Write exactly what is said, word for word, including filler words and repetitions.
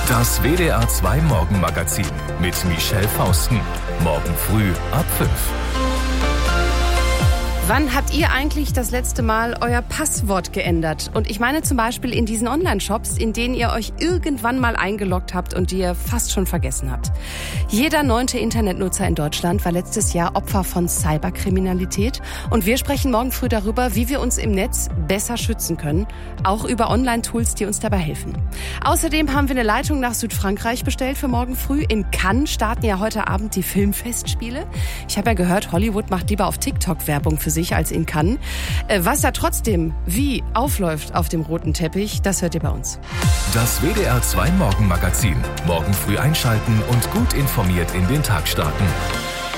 Das W D R zwei Morgenmagazin mit Michelle Fausten. Morgen früh ab fünf. Wann habt ihr eigentlich das letzte Mal euer Passwort geändert? Und ich meine zum Beispiel in diesen Online-Shops, in denen ihr euch irgendwann mal eingeloggt habt und die ihr fast schon vergessen habt. Jeder neunte Internetnutzer in Deutschland war letztes Jahr Opfer von Cyberkriminalität. Und wir sprechen morgen früh darüber, wie wir uns im Netz besser schützen können. Auch über Online-Tools, die uns dabei helfen. Außerdem haben wir eine Leitung nach Südfrankreich bestellt für morgen früh. In Cannes starten ja heute Abend die Filmfestspiele. Ich habe ja gehört, Hollywood macht lieber auf TikTok Werbung für sich als in Cannes. Was da trotzdem wie aufläuft auf dem roten Teppich, das hört ihr bei uns. Das W D R zwei Morgenmagazin. Morgen früh einschalten und gut informiert in den Tag starten.